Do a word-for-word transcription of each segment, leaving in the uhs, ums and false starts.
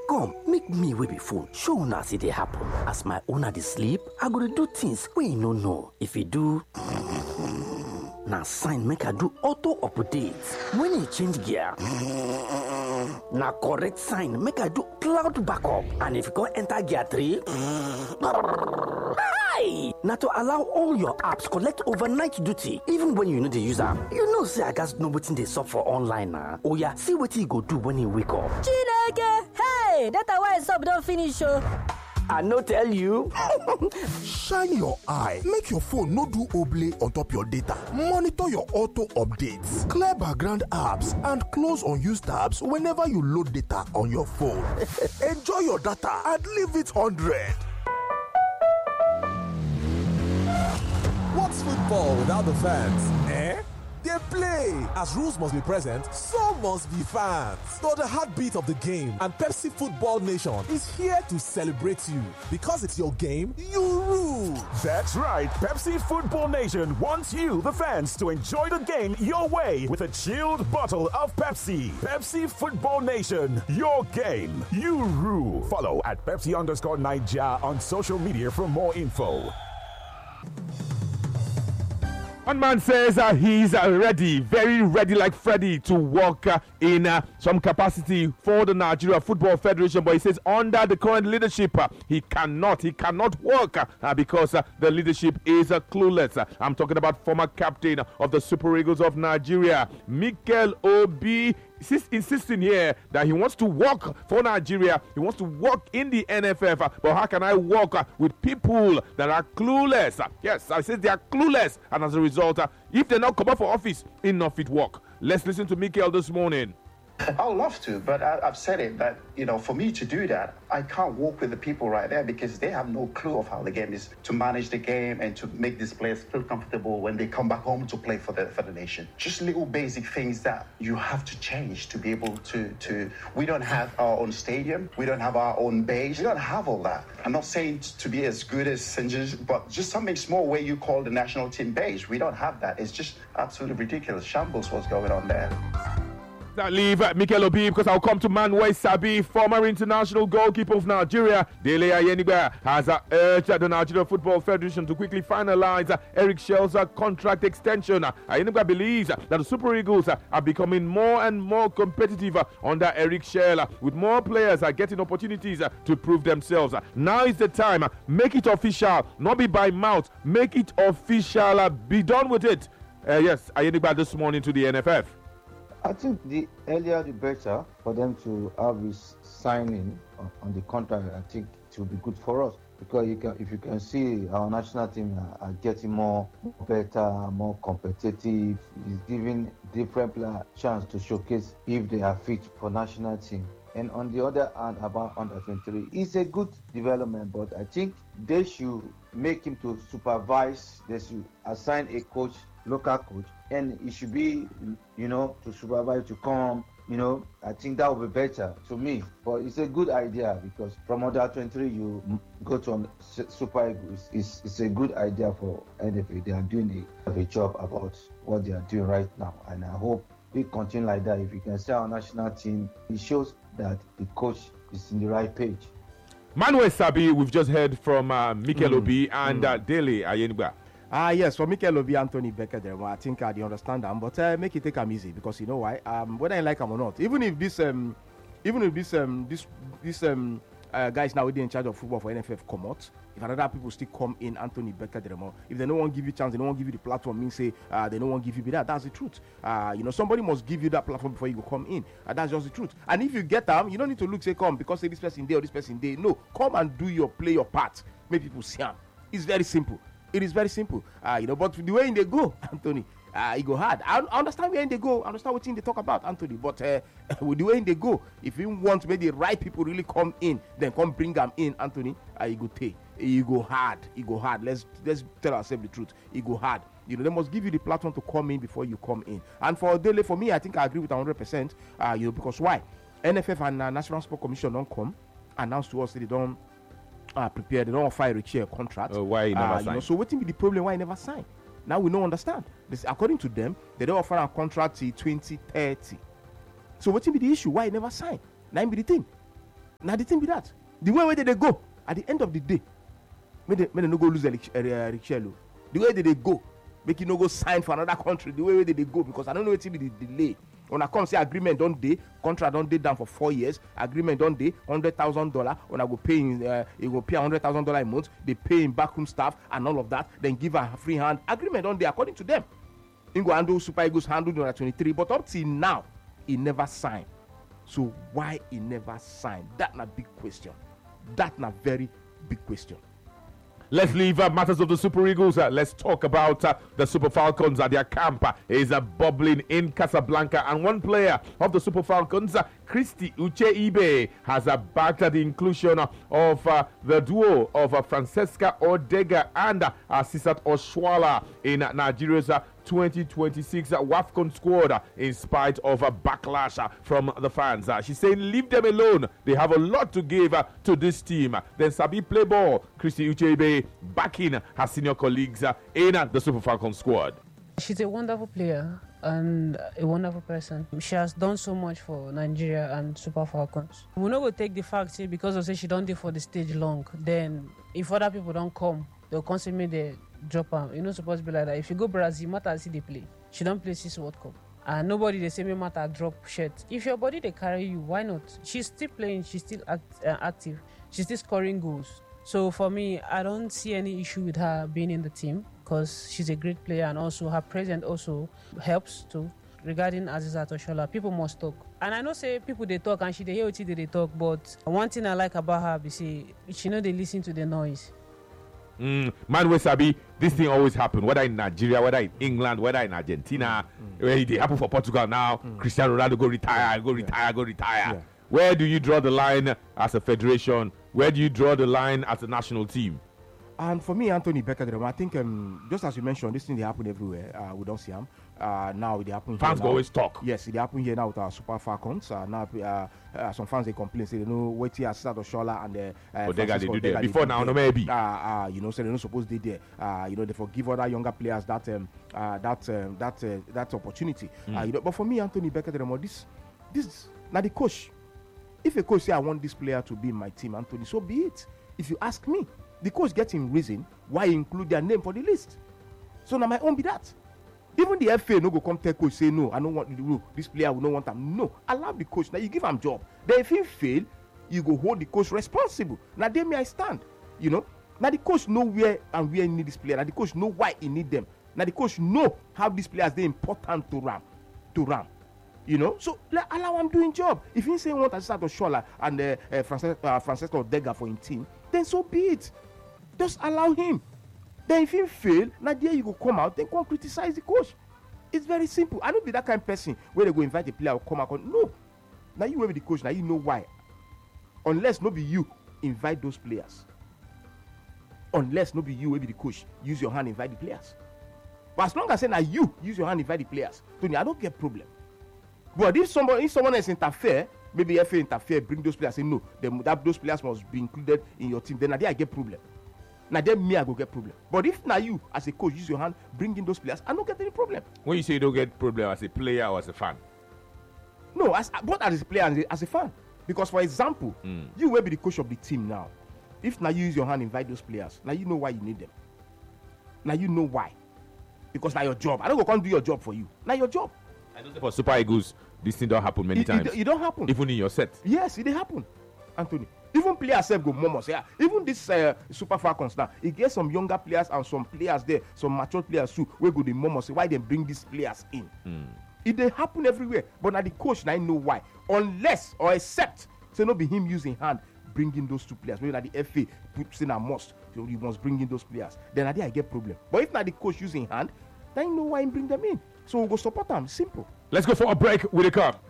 Come, make me wey be phone. Show una see dey happen. As my owner dey sleep, I go dey do things wey you no know. If you do na sign make I do auto update. When you change gear, na correct sign make I do cloud backup. And if you go enter gear three, hi! Na to allow all your apps collect overnight duty even when you no dey use am. You know say I gats know wetin dey sup for online na. Oya, see wetin you go do when you wake up. Chineke! Hey! Data wey sup don finish o. I no tell you. Shine your eye. Make your phone no do oblay on top your data. Monitor your auto updates. Clear background apps and close unused tabs whenever you load data on your phone. Enjoy your data and leave it one hundred. What's football without the fans? Eh? They play! As rules must be present, so must be fans. So the heartbeat of the game and Pepsi Football Nation is here to celebrate you. Because it's your game, you rule! That's right. Pepsi Football Nation wants you, the fans, to enjoy the game your way with a chilled bottle of Pepsi. Pepsi Football Nation, your game, you rule. Follow at Pepsi underscore Nigeria on social media for more info. One man says uh, he's uh, ready, very ready like Freddy to work uh, in uh, some capacity for the Nigeria Football Federation, but he says under the current leadership, uh, he cannot, he cannot work uh, because uh, the leadership is uh, clueless. Uh, I'm talking about former captain of the Super Eagles of Nigeria, Mikel Obi. He's insisting here that he wants to work for Nigeria. He wants to work in the N F F. Uh, but how can I work uh, with people that are clueless? Uh, yes, I said they are clueless. And as a result, uh, if they're not come up for office, enough it work. Let's listen to Mikel this morning. I would love to, but I, I've said it that, you know, for me to do that, I can't walk with the people right there because they have no clue of how the game is to manage the game and to make these players feel comfortable when they come back home to play for the for the nation. Just little basic things that you have to change to be able to, to we don't have our own stadium, we don't have our own base, we don't have all that. I'm not saying to be as good as Saint George, but just something small where you call the national team base. We don't have that. It's just absolutely ridiculous. Shambles what's going on there. Not leave uh, Mikel Obi because I'll come to Manuel Sabi, former international goalkeeper of Nigeria. Dele Ayenigba has uh, urged the Nigeria Football Federation to quickly finalize uh, Eric Shell's uh, contract extension. Uh, Ayenigba believes uh, that the Super Eagles uh, are becoming more and more competitive uh, under Eric Shell, uh, with more players uh, getting opportunities uh, to prove themselves. Uh, now is the time. Uh, make it official, not be by mouth. Make it official. Uh, be done with it. Uh, yes, Ayenigba this morning to the N F F. I think the earlier the better for them to have this signing on, on the contract. I think it will be good for us because you can, if you can see our national team are, are getting more better, more competitive. It's giving different players a chance to showcase if they are fit for national team. And on the other hand, about under twenty-three, it's a good development, but I think they should make him to supervise. They should assign a coach, local coach, and it should be, you know, to supervise, to come, you know. I think that would be better to me. But it's a good idea because from under twenty-three, you go to Super Eagles. It's, it's a good idea for N F A. They are doing a, a job about what they are doing right now. And I hope we continue like that. If you can see our national team, it shows that the coach is in the right page. Manuel Sabi, we've just heard from uh, Mikel mm. Obi and mm. uh, Dele Ayenigba. Ah, uh, yes, for Mikel Obi, Anthony Becker, there, well, I think uh, they understand them, but uh, make it take them easy because you know why? Um, whether I like them or not, even if this, um, even if this, um, this, this um, uh, guys now in charge of football for N F F come out, if other people still come in, Anthony Becker, there, if they don't want to give you chance, they don't want to give you the platform, mean say uh, they don't want to give you that. That's the truth. Uh, you know, somebody must give you that platform before you go come in, and that's just the truth. And if you get them, you don't need to look say come because say this person there or this person there. No, come and do your play your part. Make people see them. It's very simple. It is very simple, uh, you know. But the way in they go, Anthony, uh, it go hard. I, I understand where in they go. I understand what thing they talk about, Anthony. But uh, with the way in they go, if you want to make the right people really come in, then come bring them in, Anthony. Uh, it go take, it go hard, it go hard. Let's let's tell ourselves the truth. It go hard. You know, they must give you the platform to come in before you come in. And for Dele, for me, I think I agree with one hundred percent. Uh, you know, because why? N F F and uh, National Sport Commission don't come announce to us that they don't. Uh, prepared, they don't offer a share contract. Uh, why he never uh, signed? You know, so what will be the problem? Why he never signed? Now we don't understand. This, according to them, they don't offer a contract till twenty thirty. So what will be the issue? Why he never signed? Now be the thing. Now the thing be that the way where they go at the end of the day, may they, may they no go lose Eric Richello. The way that they go, make you no go sign for another country. The way where they go, because I don't know what be the delay. When I come say agreement don't day, contract don't day down for four years. Agreement don't day, hundred thousand dollar. When I go paying, uh, you go pay a hundred thousand dollar a month. They pay in backroom staff and all of that. Then give a free hand. Agreement don't day according to them. Ingo handle Super Eagles handled on twenty-three, but up till now, he never signed. So why he never signed? That's a big question. That's a very big question. Let's leave uh, matters of the Super Eagles. Uh, let's talk about uh, the Super Falcons. Uh, their camp uh, is uh, bubbling in Casablanca. And one player of the Super Falcons, uh, Christy Ucheibe, has uh, backed uh, the inclusion uh, of uh, the duo of uh, Francesca Odega and uh, Sisat Oshwala in uh, Nigeria's uh, twenty twenty-six uh, WAFCON squad uh, in spite of a uh, backlash uh, from the fans. Uh, she's saying leave them alone. They have a lot to give uh, to this team. Uh, then Sabi play ball. Christy Ucheibe backing her senior colleagues uh, in uh, the Super Falcons squad. She's a wonderful player and a wonderful person. She has done so much for Nigeria and Super Falcons. We're not going to take the fact say, because of say she don't do for the stage long. Then if other people don't come, they'll constantly they drop her. You're not supposed to be like that. If you go Brazil, matter see they play. She don't play this World Cup. And nobody they say me matter drop shirt. If your body they carry you, why not? She's still playing. She's still act, uh, active. She's still scoring goals. So for me, I don't see any issue with her being in the team because she's a great player and also her presence also helps too. Regarding Asisat Oshoala, people must talk. And I know say people they talk and she they hear what they talk, but one thing I like about her is say she know they listen to the noise. Mm, man, we sabi this thing always happen, whether in Nigeria, whether in England, whether in Argentina. Mm. Where it happen for Portugal now. Mm. Cristiano Ronaldo go retire, go retire, yeah. go retire. Yeah. Where do you draw the line as a federation? Where do you draw the line as a national team? And for me, Anthony Becker, I think um, just as you mentioned, this thing they happen everywhere. Uh, we don't see them. Uh, now they happen. Fans here now. always talk. Yes, they happen here now with our Super Falcons. Uh, now uh, uh, some fans they complain, say they know what here Asisat Oshoala and the uh, Odega they do there before now, no maybe. Uh, uh, you know, so they're not supposed to be there. Uh, you know, they forgive other younger players that um, uh, that um, that uh, that opportunity. Mm. Uh, you know, but for me, Anthony Becker, this this now the coach. If a coach say I want this player to be in my team, Anthony, so be it. If you ask me, the coach gets him reason why he include their name for the list. So now my own be that. Even the F A no go come tell coach say no, I don't want the rule. This player will not want him. No, allow the coach. Now you give him job. Then if he fail, you go hold the coach responsible. Now there may I stand. You know. Now the coach know where and where he need this player. Now the coach know why he need them. Now the coach know how these players they important to ram, to ram. You know, so like, allow him doing job. If he say he want Asisat Oshoala and uh, uh, Francesca uh, Francesca Odega for his team, then so be it. Just allow him. Then if he fail, now there you go come out, then come criticize the coach. It's very simple. I don't be that kind of person where they go invite a player or come out. No. Now you will be the coach. Now you know why. Unless no be you invite those players. Unless no be you will be the coach. Use your hand invite the players. But as long as I say now you use your hand invite the players, Tony, I don't get problem. But if someone if someone else interfere, maybe F A interfere, bring those players, say no, them, that those players must be included in your team. Then I get problem. Now then me I go get problem. But if now you as a coach use your hand, bring in those players, I don't get any problem. When you say you don't get problem as a player or as a fan? No, as both as a player and as a fan. Because for example, mm. you will be the coach of the team now. If now you use your hand invite those players, now you know why you need them. Now you know why. Because now your job. I don't go come do your job for you. Now your job. I don't say for Super Eagles, this thing don't happen many it, times. It, it don't happen. Even in your set. Yes, it happen, Anthony. Even players self go murmur. Say, even this uh, Super Falcons now, it gets some younger players and some players there, some mature players too, where go the murmur say why they bring these players in. Mm. It they happen everywhere, but now the coach now know why. Unless or except say no be him using hand bringing those two players. Maybe now the F A puts in a must, so you must bring in those players. Then I I get problem. But if now the coach using hand, then you know why he bring them in. So we'll go support them. Simple. Let's go for a break with a cup.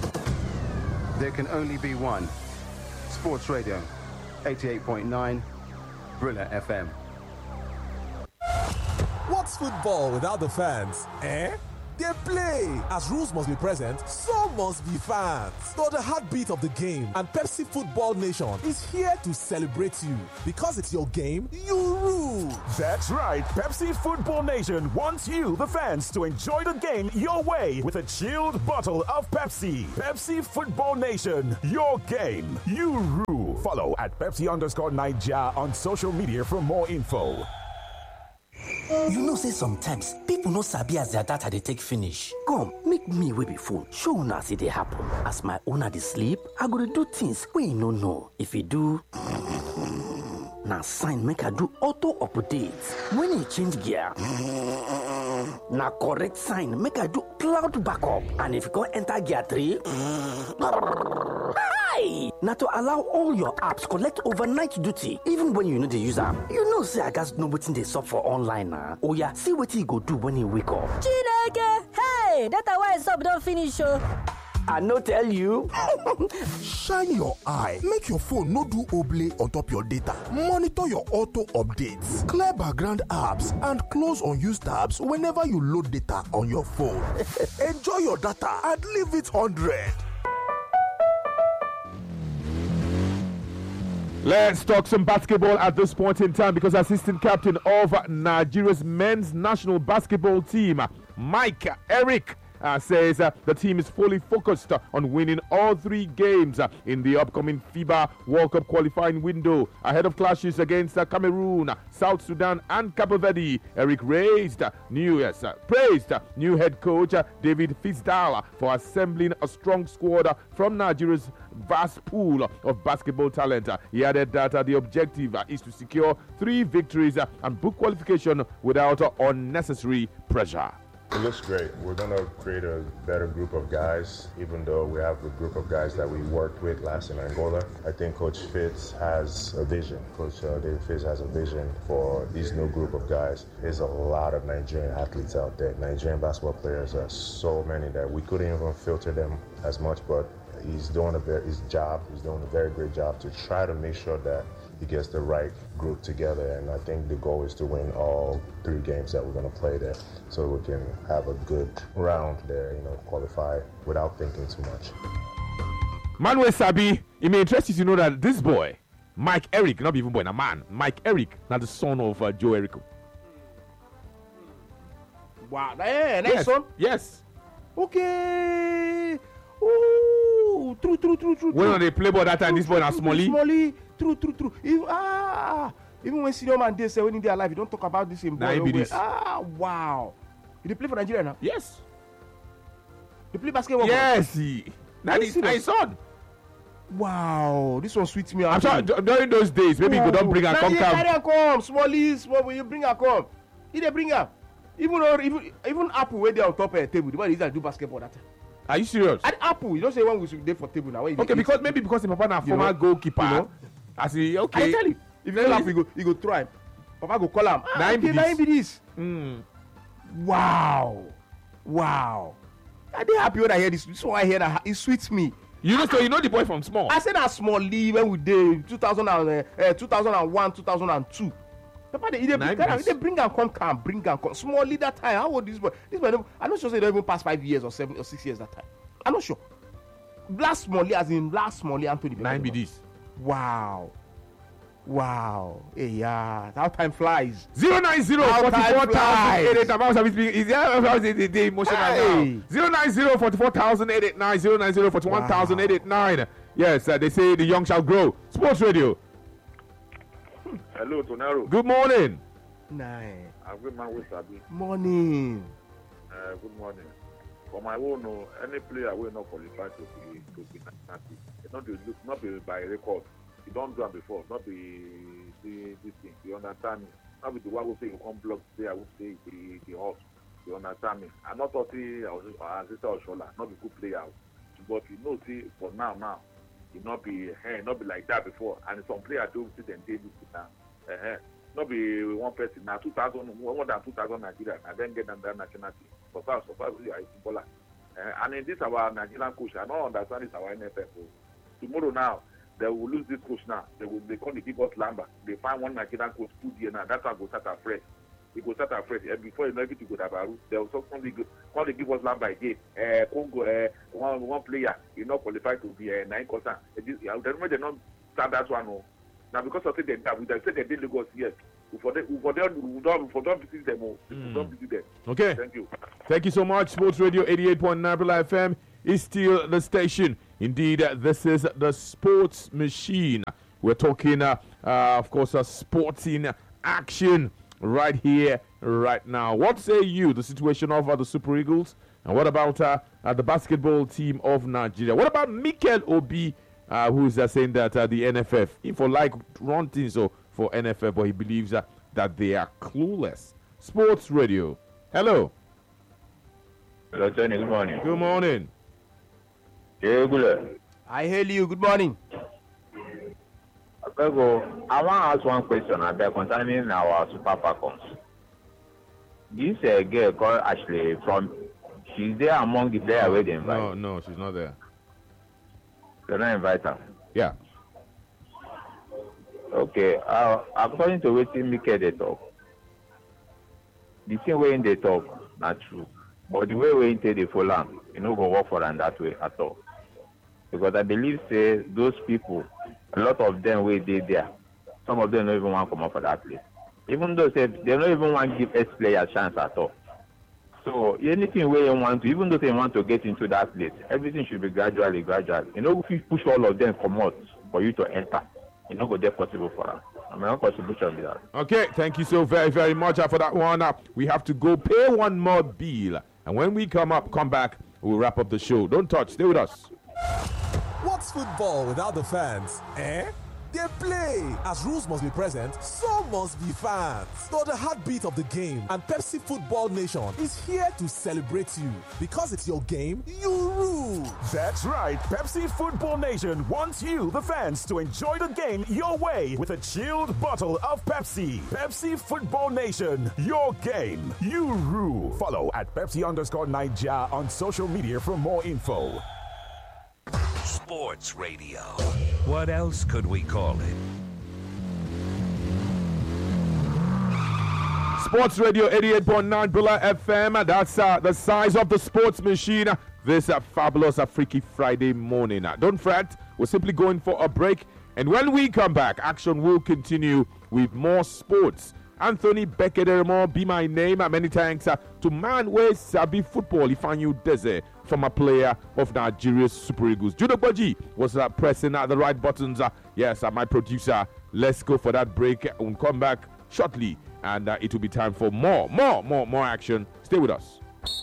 There can only be one. Sports Radio, eighty-eight point nine, Brilla F M. What's football without the fans, eh? they play. As rules must be present, so must be fans. Though the heartbeat of the game and Pepsi Football Nation is here to celebrate you. Because it's your game, you rule. That's right. Pepsi Football Nation wants you, the fans, to enjoy the game your way with a chilled bottle of Pepsi. Pepsi Football Nation, your game, you rule. Follow at Pepsi underscore Nigeria on social media for more info. You know say sometimes people no sabi as their data dey take finish. Come, make me wey be phone show una as e dey happen. As my owner dey sleep, I go dey do things wey you no know. If you do na sign make I do auto update. When you change gear, na correct sign make I do cloud backup. And if you go enter gear three, hi! Na to allow all your apps collect overnight duty even when you no dey use am. You know say I gats know wetin dey sup for online na. Oya, see wetin you go do when you wake up. Chineke! Hey! Data wey sup don finish o. I no tell you. Shine your eye, make your phone no do oblay on top your data. Monitor your auto updates, clear background apps, and close unused tabs whenever you load data on your phone. Enjoy your data and leave it one hundred. Let's talk some basketball at this point in time because assistant captain of Nigeria's men's national basketball team, Mike Eric, Uh, says uh, the team is fully focused uh, on winning all three games uh, in the upcoming FIBA World Cup qualifying window ahead of clashes against uh, Cameroon, South Sudan, and Cape Verde. Eric raised uh, new yes, uh, praised uh, new head coach uh, David Fisdale for assembling a strong squad uh, from Nigeria's vast pool of basketball talent. Uh, he added that uh, the objective uh, is to secure three victories uh, and book qualification without uh, unnecessary pressure. It looks great. We're going to create a better group of guys, even though we have a group of guys that we worked with last in Angola. I think Coach Fitz has a vision. Coach uh, David Fitz has a vision for this new group of guys. There's a lot of Nigerian athletes out there. Nigerian basketball players are so many that we couldn't even filter them as much, but he's doing a very, his job. He's doing a very great job to try to make sure that he gets the right group together, and I think the goal is to win all three games that we're going to play there so we can have a good round there, you know, qualify without thinking too much. Manuel Sabi, it may interest you to know that this boy, Mike Eric, not even boy, a man, Mike Eric, not the son of uh, Joe Erico. Wow, yeah, nice yes. son. Yes. Okay. Ooh, true, true, true, true. When true. They play ball that time, true, this boy na Smally. Smally, true, true, true. Even, ah, even when senior man they say when they are alive, you don't talk about this in boy. Nah, this. Ah, wow. They play for Nigeria now? Yes. They play basketball. Yes. He. That is my son. Wow, this one sweets me. I'm sure during those days, maybe Ooh. You don't bring a come come. Carry come, Smally, small. When you bring a come, he they bring her. Even or even even Apple where they on top of a table, the one is that do basketball that time. Are you serious? At Apple, you don't say when we should there for table now. Okay, because maybe because the papa na former know, goalkeeper. You know? I say okay. I tell you, if you laugh, you go you go try. Papa go call him. Ah, nine okay, nine be this. Mm. Wow, wow. I dey happy when I hear this. This one I hear that it sweets me. You know, so you know the boy from small. I said that small leave when we did two thousand and uh, two thousand one, two thousand two. Papa, they, they, bring, they bring and come, come, bring and come. Small lead that time. How old this boy? This boy, I'm not sure they don't even pass five years or seven or six years that time. I'm not sure. Last Smalley, as in last Smalley, Anthony. Nine B Ds. Wow. Wow. Hey, yeah. How time flies. Zero nine zero forty four thousand eight eight nine. Is that the, the emotional now? Zero nine zero forty four thousand eight eight nine. Zero nine zero forty one thousand eight eight nine. Yes, uh, they say the young shall grow. Sports Radio. Hello, Tonero. Good morning. Nine. I'm good man with Sabi. Morning. Uh, good morning. For my own, no, any player will not qualify to be to be national. It not be look, not be by record. You don't do it before. Not be the this thing. You understand me? Not be the one who say you come block today. I would say the the horse. You understand me? I'm not talking as sister or Shola. Not be good player, but you know, see for now now. It not be hey, not be like that before, and some players do sit and take this now. Uh-huh. Not be one person now. Two thousand more than two thousand Nigeria, and then get them that national team. So far, so far, we are footballer. Uh, and in this our Nigerian coach, I don't understand this our N F F. Tomorrow now, they will lose this coach now. They will they come to give us Lamba. They find one Nigerian coach put here now. That's how go start afresh. he go start afresh. And before you know everything go dabaru, there was something good. When they give us land by game, uh, Congo, uh, one one player, you not qualified to be a uh, nine percent. They not start that one. No. Now because of the that we said they did Lagos yes. For them, for them, we don't, for them visit them. Mm. Don't visit them. Okay. Thank you. Thank you so much. Sports Radio eighty-eight point nine Brila F M is still the station. Indeed, uh, this is the Sports Machine. We're talking, uh, uh, of course, a uh, sporting action right here, right now. What say you, the situation of uh, the Super Eagles? And what about uh, uh, the basketball team of Nigeria? What about Mikel Obi, uh, who is uh, saying that uh, the N F F, for like run things so for N F F, but he believes uh, that they are clueless. Sports Radio. Hello. Hello, Tony. Good morning. Good morning. Yeah, good. I hail you. Good morning. I want to ask one question about concerning our Super Falcons. This uh, girl called Ashley from, she's there among the players where they invite. No, no, she's not there. They don't invite her. Yeah. Okay. Uh, according to what Mikel they talk, the same way they talk, not true. But the way we take the full land, you know, go work for them that way at all. Because I believe, say, those people, a lot of them where they there, some of them don't even want to come up for that place. Even though say, they don't even want to give S player a chance at all. So anything where you want to, even though they want to get into that place, everything should be gradually, gradually. You know, if you push all of them come out for you to enter, you know, go there possible for them. I mean, what contribution be that? Okay, thank you so very, very much uh, for that one. Uh, we have to go pay one more bill. And when we come up, come back, we'll wrap up the show. Don't touch, stay with us. What's football without the fans? Eh? They play. As rules must be present, so must be fans. So the heartbeat of the game and Pepsi Football Nation is here to celebrate you. Because it's your game, you rule. That's right. Pepsi Football Nation wants you, the fans, to enjoy the game your way with a chilled bottle of Pepsi. Pepsi Football Nation, your game, you rule. Follow at Pepsi underscore Nigeria on social media for more info. Sports Radio. What else could we call it? Sports Radio eighty-eight point nine Brila F M. That's uh, the size of the sports machine. This uh, fabulous uh, Freaky Friday morning. Uh, don't fret. We're simply going for a break. And when we come back, action will continue with more sports. Anthony Beckerdermo, be my name. Uh, many thanks uh, to man where Sabi football. Ifanyu Deze, from a player of Nigeria's Super Eagles. Judo Boji was uh, pressing uh, the right buttons. Uh, yes, uh, my producer. Let's go for that break. We'll come back shortly, and uh, it will be time for more, more, more, more action. Stay with us.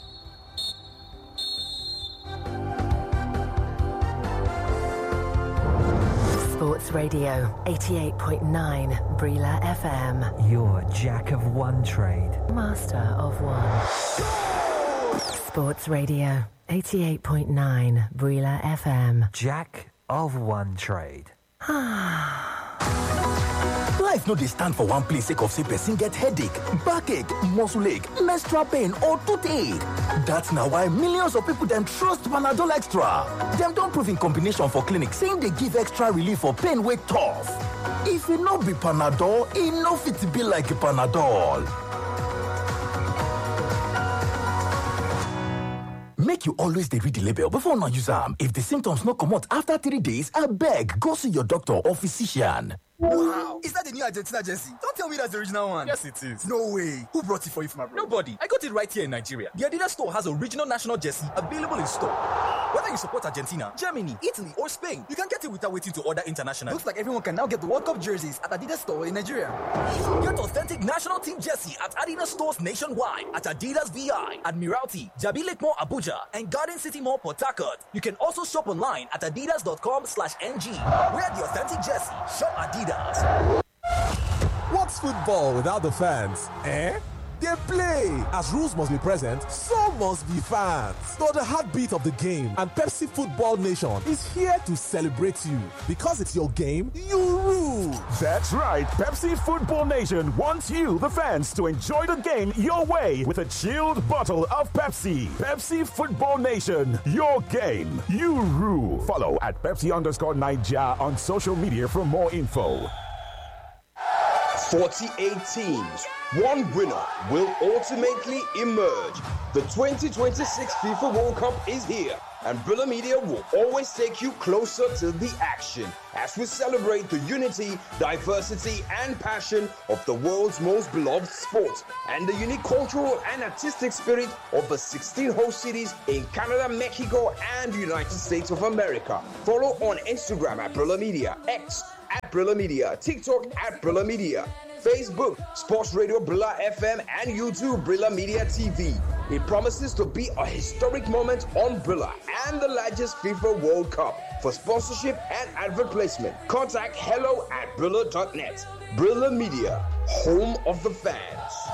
Sports Radio eighty-eight point nine Brila F M. Your jack of one trade, master of one. Sports Radio eighty-eight point nine Brila F M. Jack of one trade. Life no dey stand for one place sake of say person get headache, backache, muscle ache, menstrual pain or toothache. That's na why millions of people dem trust Panadol Extra. Dem don prove in combination for clinic saying dey give extra relief for pain wey tough. If e no be Panadol, e no fit be like Panadol. Make you always dey read the label before una use am. If the symptoms no comot after three days, abeg go see your doctor or physician. Wow, is that the new Argentina jersey? Don't tell me that's the original one. Yes, it is. No way. Who brought it for you from abroad? Nobody. I got it right here in Nigeria. The Adidas store has original national jersey available in store. Whether you support Argentina, Germany, Italy, or Spain, you can get it without waiting to order international. Looks like everyone can now get the World Cup jerseys at Adidas store in Nigeria. Get authentic national team jersey at Adidas stores nationwide at Adidas V I, Admiralty, Jabi Lake Mall Abuja, and Garden City Mall Port Harcourt. You can also shop online at adidas.com slash ng. Wear the authentic jersey. Shop Adidas. What's football without the fans? Eh? They play. As rules must be present, so must be fans. So the heartbeat of the game and Pepsi Football Nation is here to celebrate you. Because it's your game, you rule. That's right. Pepsi Football Nation wants you, the fans, to enjoy the game your way with a chilled bottle of Pepsi. Pepsi Football Nation, your game, you rule. Follow at Pepsi underscore Nigeria on social media for more info. forty-eight teams. One winner will ultimately emerge. The twenty twenty-six FIFA World Cup is here, and Brilla Media will always take you closer to the action as we celebrate the unity, diversity, and passion of the world's most beloved sport, and the unique cultural and artistic spirit of the sixteen host cities in Canada, Mexico, and the United States of America. Follow on Instagram at Brilla Media, X at Brilla Media, TikTok at Brilla Media, Facebook, Sports Radio Brilla F M, and YouTube Brilla Media T V. It promises to be a historic moment on Brilla and the largest FIFA World Cup. For sponsorship and advert placement, contact hello at brilla dot net. Brilla Media, home of the fans.